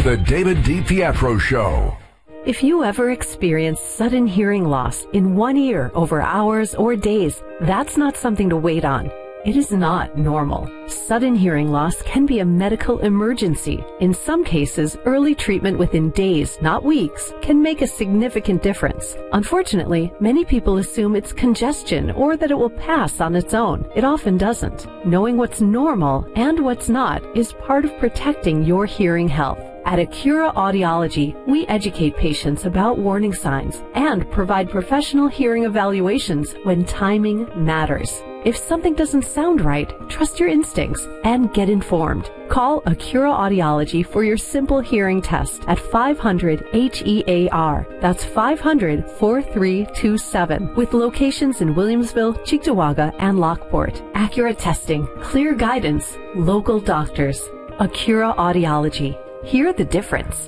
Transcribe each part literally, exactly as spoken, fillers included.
The David DiPietro Show. If you ever experience sudden hearing loss in one ear over hours or days, that's not something to wait on. It is not normal. Sudden hearing loss can be a medical emergency. In some cases, early treatment within days, not weeks, can make a significant difference. Unfortunately, many people assume it's congestion or that it will pass on its own. It often doesn't. Knowing what's normal and what's not is part of protecting your hearing health. At Acura Audiology, we educate patients about warning signs and provide professional hearing evaluations when timing matters. If something doesn't sound right, trust your instincts and get informed. Call Acura Audiology for your simple hearing test at five hundred H E A R. That's five hundred, four three two seven. With locations in Williamsville, Cheektowaga, and Lockport. Accurate testing, clear guidance, local doctors. Acura Audiology. Hear the difference.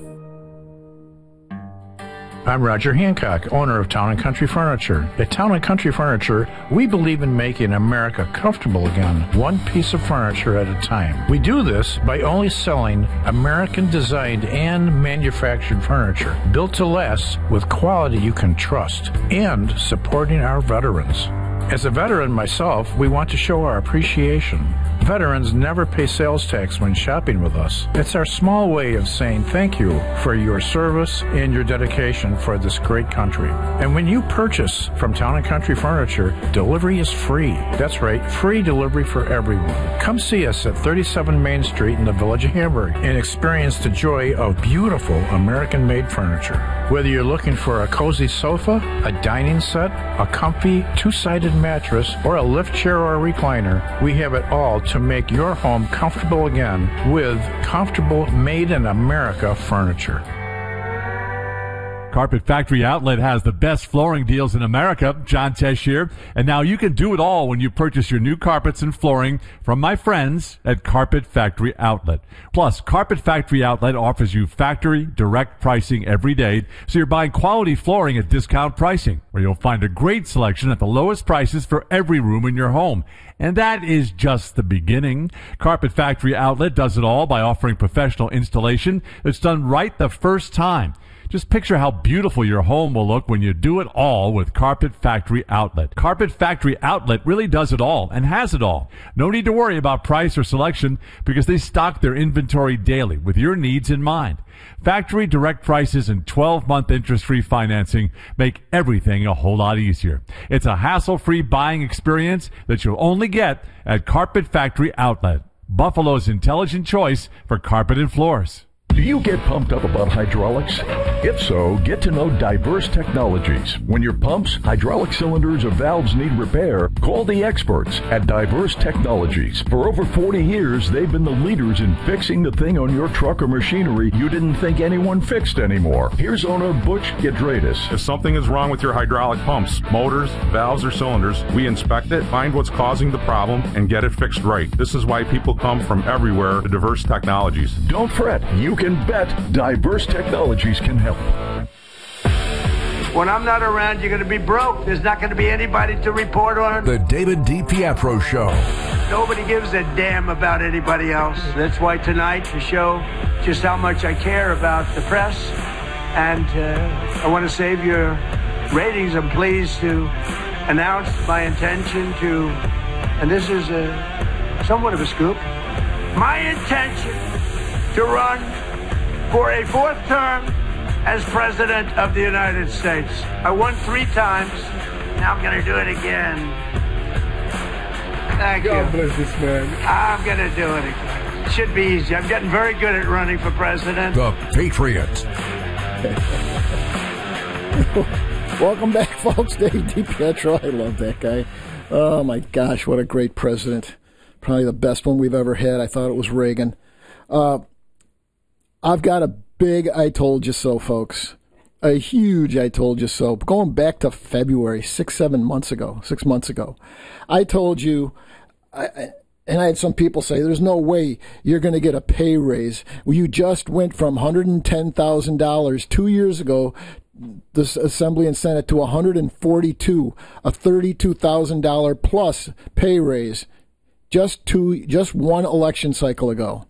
I'm Roger Hancock, owner of Town and Country Furniture. At Town and Country Furniture, we believe in making America comfortable again, one piece of furniture at a time. We do this by only selling American-designed and manufactured furniture, built to last with quality you can trust, and supporting our veterans. As a veteran myself, we want to show our appreciation. Veterans never pay sales tax when shopping with us. It's our small way of saying thank you for your service and your dedication for this great country. And when you purchase from Town and Country Furniture, delivery is free. That's right, free delivery for everyone. Come see us at thirty-seven Main Street in the Village of Hamburg and experience the joy of beautiful American-made furniture. Whether you're looking for a cozy sofa, a dining set, a comfy two-sided mattress, or a lift chair or a recliner, we have it all to make your home comfortable again with comfortable made in America furniture. Carpet Factory Outlet has the best flooring deals in America. John Tesh here. And now you can do it all when you purchase your new carpets and flooring from my friends at Carpet Factory Outlet. Plus, Carpet Factory Outlet offers you factory direct pricing every day, so you're buying quality flooring at discount pricing, where you'll find a great selection at the lowest prices for every room in your home. And that is just the beginning. Carpet Factory Outlet does it all by offering professional installation that's done right the first time. Just picture how beautiful your home will look when you do it all with Carpet Factory Outlet. Carpet Factory Outlet really does it all and has it all. No need to worry about price or selection because they stock their inventory daily with your needs in mind. Factory direct prices and twelve-month interest-free financing make everything a whole lot easier. It's a hassle-free buying experience that you'll only get at Carpet Factory Outlet, Buffalo's intelligent choice for carpet and floors. Do you get pumped up about hydraulics? If so, get to know Diverse Technologies. When your pumps, hydraulic cylinders, or valves need repair, call the experts at Diverse Technologies. For over forty years, they've been the leaders in fixing the thing on your truck or machinery you didn't think anyone fixed anymore. Here's owner Butch Gidradis. If something is wrong with your hydraulic pumps, motors, valves, or cylinders, we inspect it, find what's causing the problem, and get it fixed right. This is why people come from everywhere to Diverse Technologies. Don't fret. You can bet Diverse Technologies can help. When I'm not around, you're going to be broke. There's not going to be anybody to report on. The David DiPietro Show. Nobody gives a damn about anybody else. That's why tonight to show just how much I care about the press, and uh, I want to save your ratings. I'm pleased to announce my intention to, and this is a, somewhat of a scoop, my intention to run for a fourth term as President of the United States. I won three times. Now I'm going to do it again. Thank you. God bless this man. I'm going to do it again. It should be easy. I'm getting very good at running for president. The Patriot. Welcome back, folks. Dave DiPietro. I love that guy. Oh, my gosh, what a great president. Probably the best one we've ever had. I thought it was Reagan. Uh, I've got a big I told you so, folks. A huge I told you so. Going back to February, six, seven months ago, six months ago. I told you, I, and I had some people say, there's no way you're going to get a pay raise. Well, you just went from one hundred ten thousand dollars two years ago, this Assembly and Senate, to one hundred forty-two, a thirty-two thousand dollars plus pay raise just two, just one election cycle ago.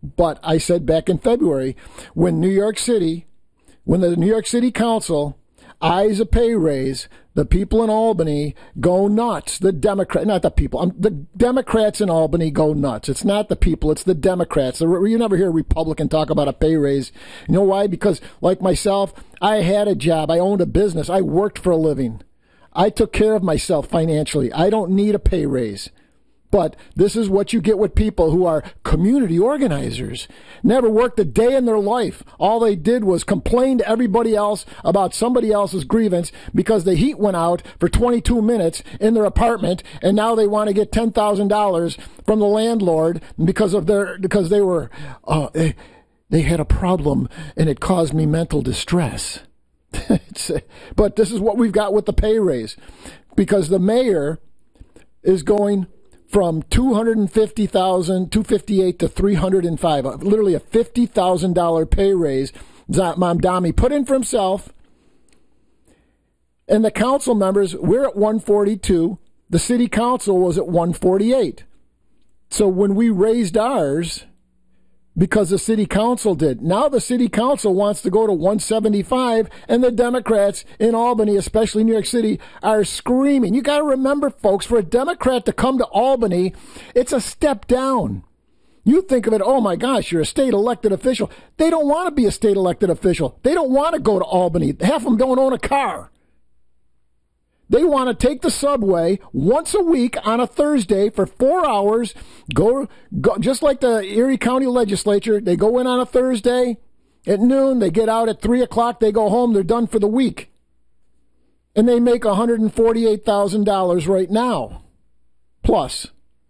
But I said back in February, when New York City, when the New York City Council eyes a pay raise, the people in Albany go nuts. The Democrat, not the people, um, the Democrats in Albany go nuts. It's not the people, it's the Democrats. You never hear a Republican talk about a pay raise. You know why? Because like myself, I had a job. I owned a business. I worked for a living. I took care of myself financially. I don't need a pay raise. But this is what you get with people who are community organizers. Never worked a day in their life. All they did was complain to everybody else about somebody else's grievance because the heat went out for twenty-two minutes in their apartment, and now they want to get ten thousand dollars from the landlord because of their because they were uh, they, they had a problem and it caused me mental distress. But this is what we've got with the pay raise, because the mayor is going from two hundred fifty thousand, two hundred fifty-eight to three hundred five, literally a fifty thousand dollars pay raise Mamdani put in for himself. And the council members, we're at one forty-two. The city council was at one forty-eight. So when we raised ours, because the city council did, now the city council wants to go to one seventy-five, and the Democrats in Albany, especially New York City, are screaming. You got to remember, folks, for a Democrat to come to Albany, it's a step down. You think of it, oh my gosh, you're a state elected official. They don't want to be a state elected official. They don't want to go to Albany. Half of them don't own a car. They want to take the subway once a week on a Thursday for four hours, go, go just like the Erie County Legislature. They go in on a Thursday at noon, they get out at three o'clock, they go home, they're done for the week. And they make one hundred forty-eight thousand dollars right now, plus.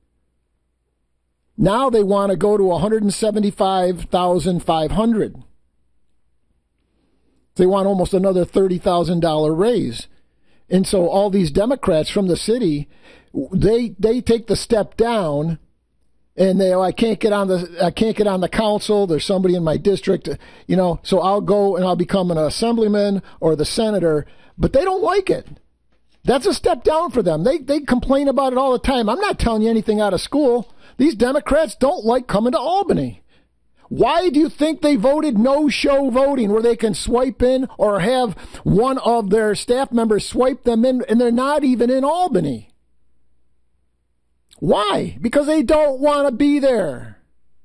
Now they want to go to one hundred seventy-five thousand five hundred dollars. They want almost another thirty thousand dollars raise. And so all these Democrats from the city, they they take the step down, and they, oh, I can't get on the I can't get on the council. There's somebody in my district, you know, so I'll go and I'll become an assemblyman or the senator. But they don't like it. That's a step down for them. They they complain about it all the time. I'm not telling you anything out of school. These Democrats don't like coming to Albany. Why do you think they voted no-show voting, where they can swipe in or have one of their staff members swipe them in, and they're not even in Albany? Why? Because they don't want to be there.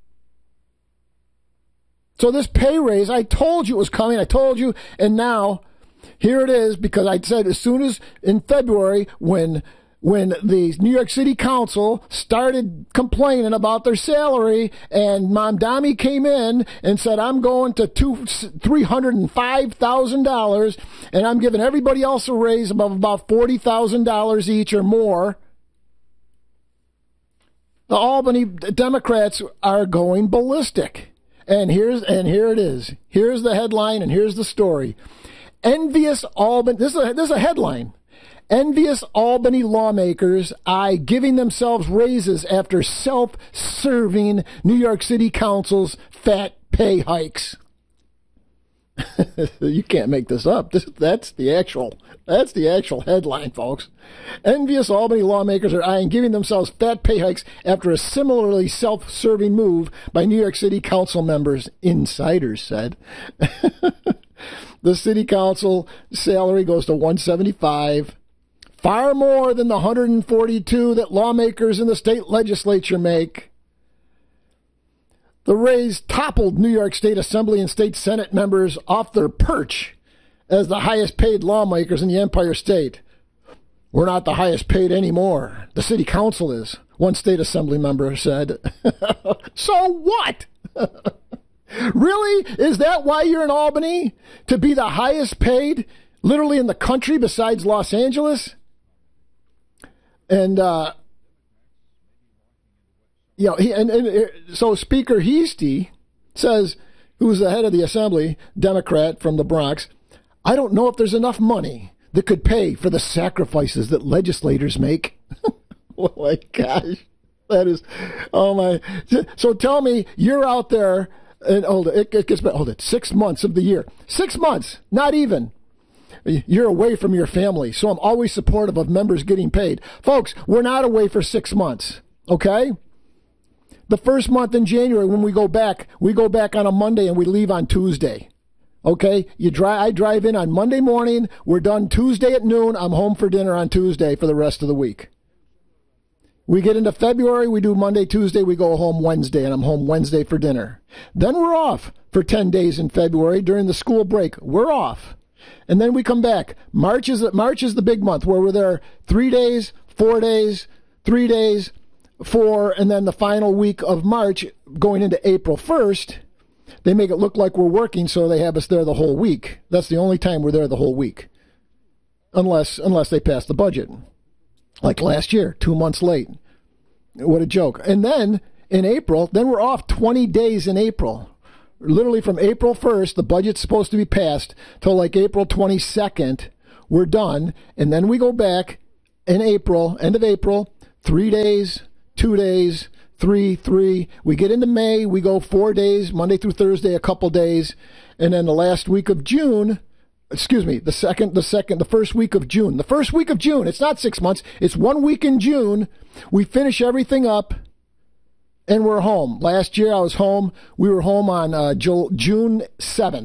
So this pay raise, I told you it was coming. I told you, and now here it is, because I said as soon as in February when when the New York City Council started complaining about their salary, and Mamdani came in and said, I'm going to two, three hundred five thousand dollars, and I'm giving everybody else a raise of about forty thousand dollars each or more. The Albany Democrats are going ballistic. And here's and here it is. Here's the headline, and here's the story. Envious Albany, this is a, this is a headline. Envious Albany lawmakers eye giving themselves raises after self-serving New York City Council's fat pay hikes. You can't make this up. This, that's the actual that's the actual headline, folks. Envious Albany lawmakers are eyeing giving themselves fat pay hikes after a similarly self-serving move by New York City Council members, insiders said. The city council salary goes to one seventy-five. Far more than the one hundred forty-two that lawmakers in the state legislature make. The raise toppled New York State Assembly and State Senate members off their perch as the highest paid lawmakers in the Empire State. We're not the highest paid anymore. The city council is, one state assembly member said. So what? Really? Is that why you're in Albany? To be the highest paid, literally in the country besides Los Angeles? And, uh, you know, he, and, and so Speaker Heastie says, who's the head of the assembly, Democrat from the Bronx, I don't know if there's enough money that could pay for the sacrifices that legislators make. Oh my gosh. That is, oh my. So tell me, you're out there, and hold it, it gets, hold it, six months of the year. Six months, not even. You're away from your family, so I'm always supportive of members getting paid. Folks, we're not away for six months, okay? The first month in January, when we go back, we go back on a Monday and we leave on Tuesday. Okay? You drive. I drive in on Monday morning. We're done Tuesday at noon. I'm home for dinner on Tuesday for the rest of the week. We get into February. We do Monday, Tuesday. We go home Wednesday, and I'm home Wednesday for dinner. Then we're off for ten days in February during the school break. We're off. And then we come back. March is March is the big month where we're there three days, four days, three days, four, and then the final week of March going into April first, they make it look like we're working, so they have us there the whole week. That's the only time we're there the whole week, unless unless they pass the budget, like last year, two months late. What a joke. And then in April, then we're off twenty days in April. Literally from April first, the budget's supposed to be passed till like April twenty-second. We're done. And then we go back in April, end of April, three days, two days, three, three. We get into May. We go four days, Monday through Thursday, a couple days. And then the last week of June, excuse me, the second, the second, the first week of June. The first week of June. It's not six months. It's one week in June. We finish everything up. And we're home. Last year I was home. We were home on uh, June seventh.